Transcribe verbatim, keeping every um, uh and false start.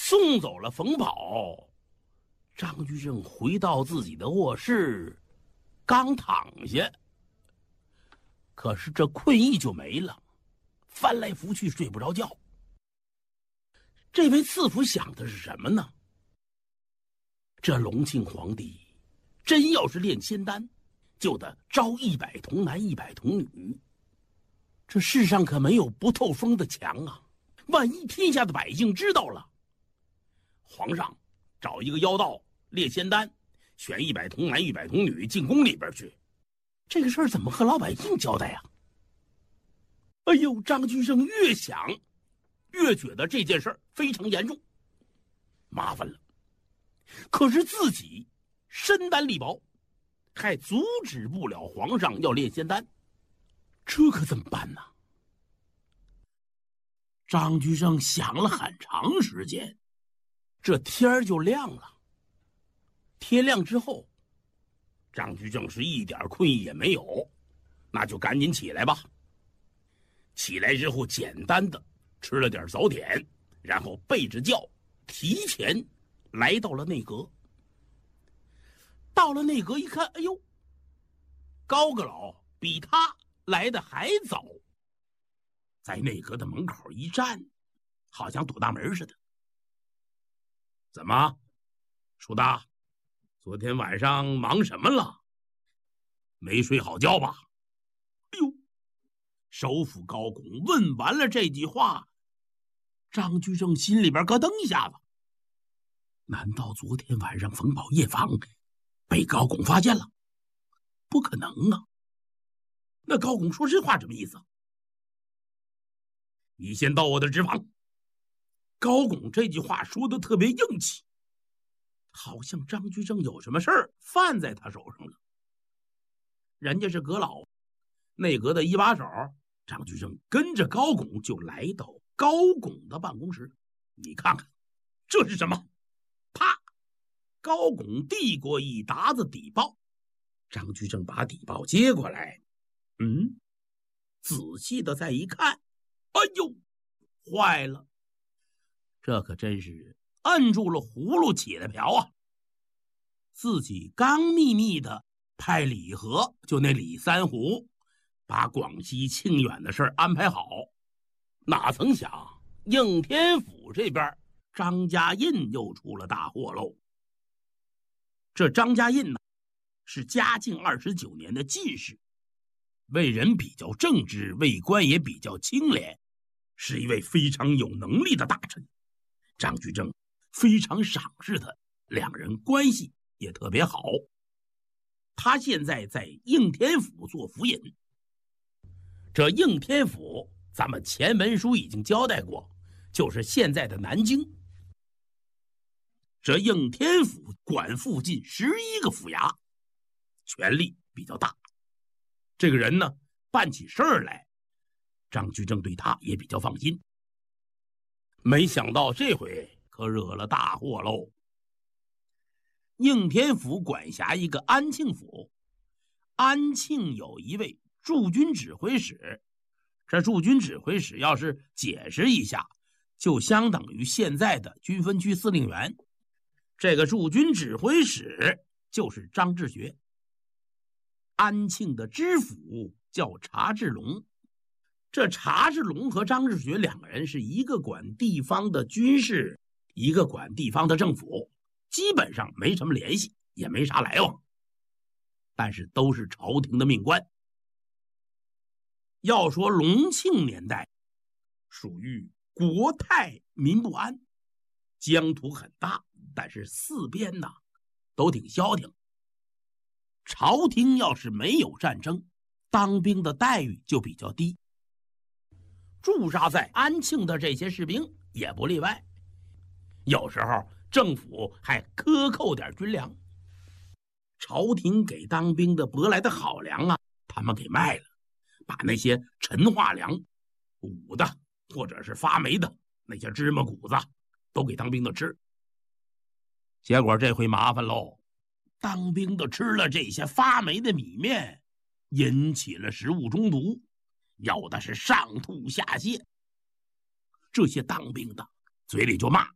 送走了冯保，张居正回到自己的卧室，刚躺下，可是这困意就没了，翻来覆去睡不着觉。这位赐府想的是什么呢？这隆庆皇帝真要是炼仙丹，就得招一百童男一百童女，这世上可没有不透风的墙啊！万一天下的百姓知道了，皇上找一个妖道炼仙丹，选一百童男一百童女进宫里边去，这个事儿怎么和老百姓交代呀？哎呦，张居正越想越觉得这件事儿非常严重，麻烦了。可是自己身单力薄，还阻止不了皇上要炼仙丹，这可怎么办呢？张居正想了很长时间，这天儿就亮了。天亮之后，张居正是一点困意也没有，那就赶紧起来吧。起来之后，简单的吃了点早点，然后背着轿提前来到了内阁。到了内阁一看，哎呦，高阁老比他来的还早，在内阁的门口一站，好像堵大门似的。怎么，楚大，昨天晚上忙什么了？没睡好觉吧？哎呦，首辅高拱问完了这句话，张居正心里边咯噔一下子。难道昨天晚上冯保夜访被高拱发现了？不可能啊！那高拱说这话什么意思？你先到我的职房。高拱这句话说的特别硬气，好像张居正有什么事儿犯在他手上了。人家是阁老，内阁的一把手，张居正跟着高拱就来到高拱的办公室。你看看，这是什么？啪！高拱递过一沓子底报，张居正把底报接过来，嗯，仔细的再一看，哎呦，坏了！这可真是摁住了葫芦起来瓢啊！自己刚秘密的派李和，就那李三虎，把广西庆远的事儿安排好，哪曾想应天府这边张家印又出了大祸喽。这张家印呢，是嘉靖二十九年的进士，为人比较正直，为官也比较清廉，是一位非常有能力的大臣。张居正非常赏识他，两人关系也特别好。他现在在应天府做府尹。这应天府咱们前文书已经交代过，就是现在的南京。这应天府管附近十一个府衙，权力比较大。这个人呢，办起事儿来，张居正对他也比较放心。没想到这回可惹了大祸喽。应天府管辖一个安庆府，安庆有一位驻军指挥使，这驻军指挥使要是解释一下，就相当于现在的军分区司令员。这个驻军指挥使就是张志学。安庆的知府叫查志龙，这查志龙和张志学两个人是一个管地方的军事，一个管地方的政府，基本上没什么联系，也没啥来往，但是都是朝廷的命官。要说隆庆年代属于国泰民不安，疆土很大，但是四边呢都挺消停。朝廷要是没有战争，当兵的待遇就比较低。驻扎在安庆的这些士兵也不例外，有时候政府还克扣点军粮。朝廷给当兵的拨来的好粮啊，他们给卖了，把那些陈化粮、捂的或者是发霉的那些芝麻谷子都给当兵的吃。结果这回麻烦喽，当兵的吃了这些发霉的米面，引起了食物中毒，有的是上吐下泻。这些当兵的嘴里就骂：